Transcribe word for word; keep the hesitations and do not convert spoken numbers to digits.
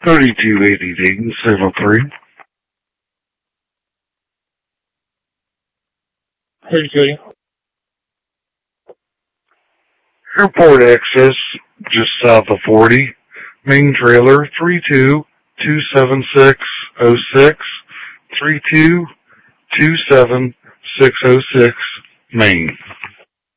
thirty-two eighty Dayton, seven oh three. Hey, Cody. Airport access, just south of forty. Main trailer, three two two seven six oh six. three two two seven six oh six, Main.